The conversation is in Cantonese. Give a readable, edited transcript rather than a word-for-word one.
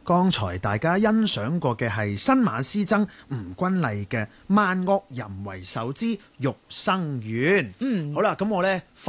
剛才大家欣賞過嘅係新馬師曾吳君麗嘅《萬惡淫為首之玉生緣》。好啦，咁我呢